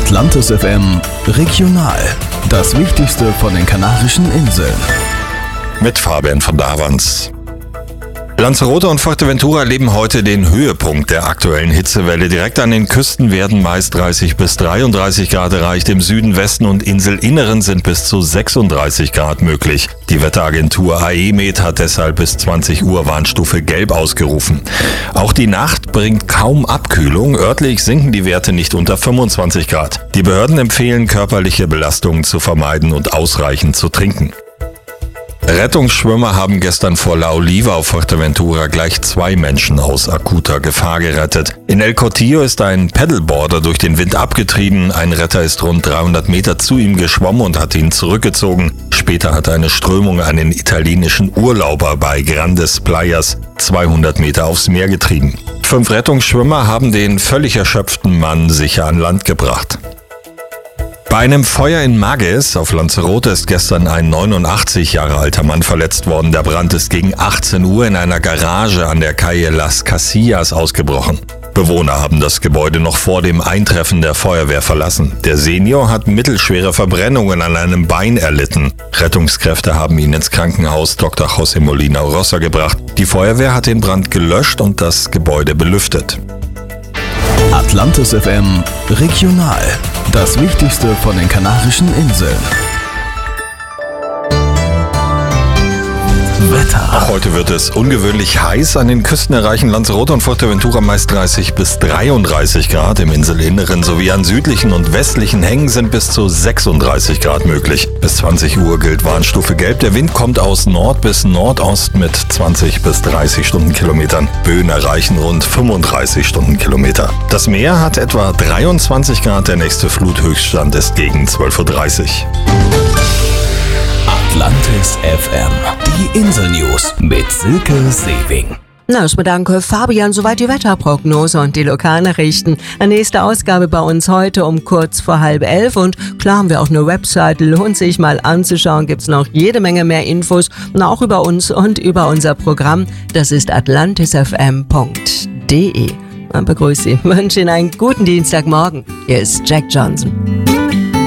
Atlantis FM Regional. Das Wichtigste von den Kanarischen Inseln. Mit Fabian von Davans. Lanzarote und Fuerteventura erleben heute den Höhepunkt der aktuellen Hitzewelle. Direkt an den Küsten werden meist 30 bis 33 Grad erreicht. Im Süden, Westen und Inselinneren sind bis zu 36 Grad möglich. Die Wetteragentur AEMET hat deshalb bis 20 Uhr Warnstufe Gelb ausgerufen. Auch die Nacht bringt kaum Abkühlung. Örtlich sinken die Werte nicht unter 25 Grad. Die Behörden empfehlen, körperliche Belastungen zu vermeiden und ausreichend zu trinken. Rettungsschwimmer haben gestern vor La Oliva auf Fuerteventura gleich 2 Menschen aus akuter Gefahr gerettet. In El Cotillo ist ein Paddleboarder durch den Wind abgetrieben. Ein Retter ist rund 300 Meter zu ihm geschwommen und hat ihn zurückgezogen. Später hat eine Strömung einen italienischen Urlauber bei Grandes Playas 200 Meter aufs Meer getrieben. 5 Rettungsschwimmer haben den völlig erschöpften Mann sicher an Land gebracht. Bei einem Feuer in Maguez auf Lanzarote ist gestern ein 89 Jahre alter Mann verletzt worden. Der Brand ist gegen 18 Uhr in einer Garage an der Calle Las Casillas ausgebrochen. Bewohner haben das Gebäude noch vor dem Eintreffen der Feuerwehr verlassen. Der Senior hat mittelschwere Verbrennungen an einem Bein erlitten. Rettungskräfte haben ihn ins Krankenhaus Dr. José Molina Rosa gebracht. Die Feuerwehr hat den Brand gelöscht und das Gebäude belüftet. Atlantis FM Regional. Das Wichtigste von den Kanarischen Inseln. Wetter. Auch heute wird es ungewöhnlich heiß. An den Küsten erreichen Lanzarote und Fuerteventura meist 30 bis 33 Grad. Im Inselinneren sowie an südlichen und westlichen Hängen sind bis zu 36 Grad möglich. Bis 20 Uhr gilt Warnstufe Gelb. Der Wind kommt aus Nord bis Nordost mit 20 bis 30 Stundenkilometern. Böen erreichen rund 35 Stundenkilometer. Das Meer hat etwa 23 Grad. Der nächste Fluthöchststand ist gegen 12.30 Uhr. Atlantis FM. Die Insel-News mit Silke Sewing. Na, ich bedanke Fabian, soweit die Wetterprognose und die Lokalnachrichten. Eine nächste Ausgabe bei uns heute um kurz vor 10:30 und klar haben wir auch eine Website, lohnt sich mal anzuschauen, gibt's noch jede Menge mehr Infos und auch über uns und über unser Programm. Das ist atlantisfm.de. Man begrüßt Sie, wünsche Ihnen einen guten Dienstagmorgen. Hier ist Jack Johnson.